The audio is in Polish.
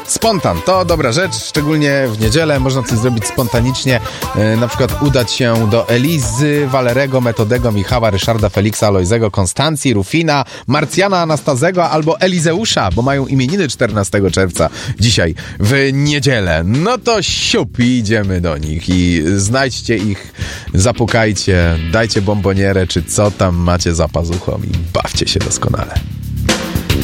Spontan to dobra rzecz, szczególnie w niedzielę można coś zrobić spontanicznie, na przykład udać się do Elizy, Walerego, Metodego, Michała, Ryszarda, Feliksa, Alojzego, Konstancji, Rufina, Marcjana, Anastazego albo Elizeusza, bo mają imieniny 14 czerwca dzisiaj w niedzielę. No to siup i idziemy do nich i znajdźcie ich, zapukajcie, dajcie bombonierę czy co tam macie za pazuchą i bawcie się doskonale.